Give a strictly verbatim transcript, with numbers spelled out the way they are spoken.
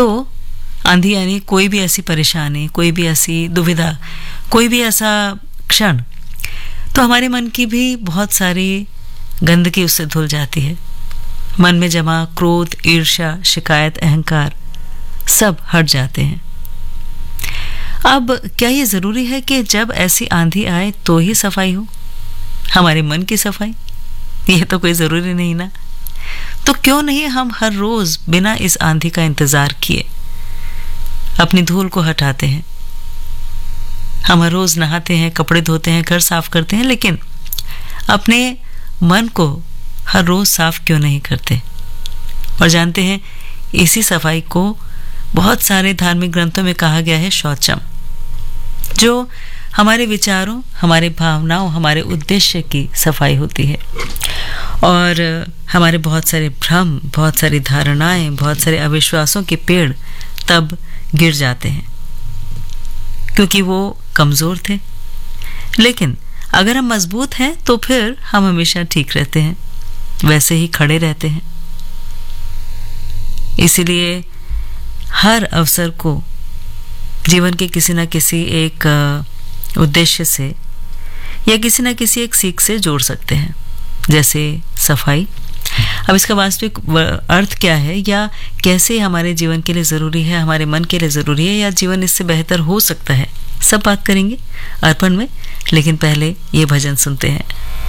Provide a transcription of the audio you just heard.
तो आंधी यानी कोई भी ऐसी परेशानी, कोई भी ऐसी दुविधा, कोई भी ऐसा क्षण, तो हमारे मन की भी बहुत सारी गंदगी उससे धुल जाती है। मन में जमा क्रोध, ईर्ष्या, शिकायत, अहंकार सब हट जाते हैं। अब क्या ये जरूरी है कि जब ऐसी आंधी आए तो ही सफाई हो, हमारे मन की सफाई? ये तो कोई जरूरी नहीं ना। तो क्यों नहीं हम हर रोज बिना इस आंधी का इंतजार किए अपनी धूल को हटाते हैं? हम हर रोज नहाते हैं, कपड़े धोते हैं, घर साफ करते हैं, लेकिन अपने मन को हर रोज साफ क्यों नहीं करते? और जानते हैं, इसी सफाई को बहुत सारे धार्मिक ग्रंथों में कहा गया है शौचम, जो हमारे विचारों, हमारे भावनाओं, हमारे उद्देश्य की सफाई होती है। और हमारे बहुत सारे भ्रम, बहुत सारी धारणाएं, बहुत सारे अविश्वासों के पेड़ तब गिर जाते हैं क्योंकि वो कमजोर थे। लेकिन अगर हम मजबूत हैं तो फिर हम हमेशा ठीक रहते हैं, वैसे ही खड़े रहते हैं। इसीलिए हर अवसर को जीवन के किसी न किसी एक उद्देश्य से या किसी न किसी एक सीख से जोड़ सकते हैं, जैसे सफाई। अब इसका वास्तविक अर्थ क्या है या कैसे हमारे जीवन के लिए ज़रूरी है, हमारे मन के लिए ज़रूरी है, या जीवन इससे बेहतर हो सकता है, सब बात करेंगे अर्पण में। लेकिन पहले ये भजन सुनते हैं।